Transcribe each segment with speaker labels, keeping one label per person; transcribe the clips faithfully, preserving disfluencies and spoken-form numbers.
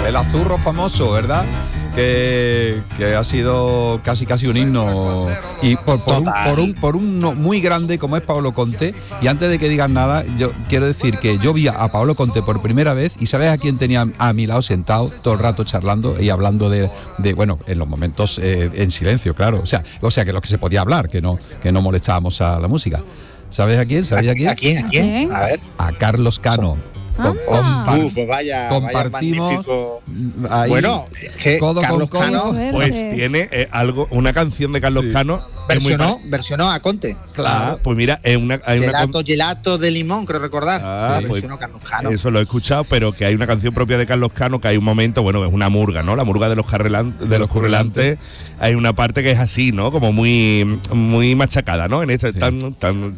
Speaker 1: el azurro famoso, ¿verdad? Que, que ha sido casi casi un himno y por, por, un, por un por un no muy grande como es Pablo Conte. Y antes de que digan nada, yo quiero decir que yo vi a Pablo Conte por primera vez y ¿sabes a quién tenía a mi lado sentado todo el rato charlando y hablando de, de bueno, en los momentos eh, en silencio, claro, o sea, o sea que lo que se podía hablar, que no que no molestábamos a la música. ¿Sabes a quién? ¿Sabéis a quién?
Speaker 2: ¿A quién? ¿A quién? A ver.
Speaker 1: A Carlos Cano.
Speaker 2: Com- compar- uh, pues vaya,
Speaker 1: compartimos
Speaker 2: vaya ahí, bueno, es que
Speaker 1: codo
Speaker 2: Carlos
Speaker 1: con codo.
Speaker 2: Cano,
Speaker 3: pues tiene eh, algo, una canción de Carlos
Speaker 1: sí.
Speaker 3: Cano
Speaker 2: versionó, versionó a Conte.
Speaker 3: Claro, ah, pues mira, es una, hay
Speaker 2: gelato,
Speaker 3: una
Speaker 2: gelato de limón, creo recordar.
Speaker 3: Ah,
Speaker 2: sí,
Speaker 3: pues,
Speaker 2: versionó Carlos Cano.
Speaker 3: Eso lo he escuchado, pero que hay una canción propia de Carlos Cano que hay un momento, bueno, es una murga, ¿no? La murga de los carrelantes, de, de los currelantes. Hay una parte que es así, ¿no? Como muy muy machacada, ¿no? En ese sí. tan tan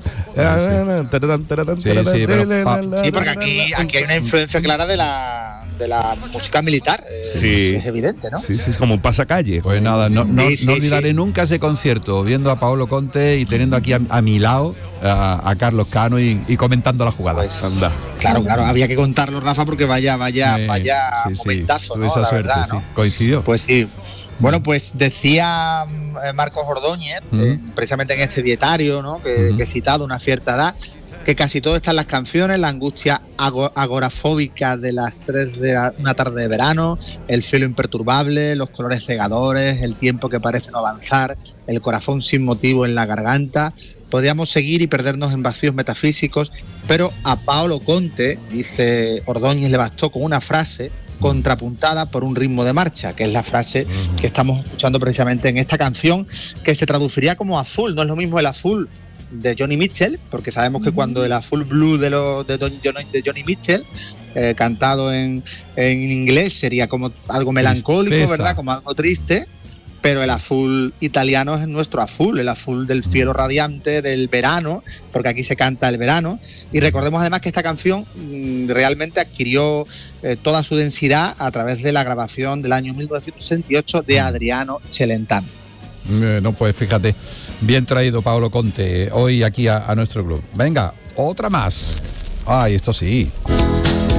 Speaker 2: sí, sí, pero, pa, sí, porque aquí aquí hay una influencia clara de la de la música militar,
Speaker 3: sí.
Speaker 2: Es evidente, ¿no?
Speaker 3: Sí, sí, es como un pasacalle.
Speaker 1: Pues nada, no, no,
Speaker 2: sí, sí,
Speaker 1: no olvidaré
Speaker 2: sí.
Speaker 1: nunca ese concierto, viendo a Pablo Conte y teniendo aquí a, a mi lado a, a Carlos Cano y, y comentando la jugada.
Speaker 2: Pues, Anda. Claro, claro, había que contarlo, Rafa, porque vaya, vaya, eh, vaya
Speaker 1: sí,
Speaker 2: momentazo,
Speaker 1: sí,
Speaker 2: ¿no?
Speaker 1: Esa
Speaker 2: la
Speaker 1: suerte,
Speaker 2: verdad,
Speaker 1: sí.
Speaker 2: ¿no?
Speaker 1: Coincidió.
Speaker 2: Pues sí. Bueno, pues decía eh, Marcos Ordóñez, uh-huh. eh, precisamente en este dietario, ¿no? Que, uh-huh. que he citado, una cierta edad, que casi todo está en las canciones, la angustia ago- agorafóbica de las tres de la, una tarde de verano, el cielo imperturbable, los colores cegadores, el tiempo que parece no avanzar, el corazón sin motivo en la garganta. Podríamos seguir y perdernos en vacíos metafísicos, pero a Paolo Conte, dice Ordóñez, le bastó con una frase contrapuntada por un ritmo de marcha, que es la frase uh-huh. que estamos escuchando precisamente en esta canción, que se traduciría como azul. No es lo mismo el azul de Johnny Mitchell, porque sabemos que cuando el azul blue de, lo, de, Don, de Johnny Mitchell, eh, cantado en, en inglés, sería como algo melancólico, Tristeza. ¿verdad? Como algo triste, pero el azul italiano es nuestro azul, el azul del cielo radiante, del verano, porque aquí se canta el verano. Y recordemos además que esta canción mmm, realmente adquirió eh, toda su densidad a través de la grabación del año mil novecientos sesenta y ocho de Adriano Celentano.
Speaker 1: Eh, no, pues fíjate, bien traído Pablo Conte hoy aquí a, a nuestro club. Venga, otra más. Ay, esto sí.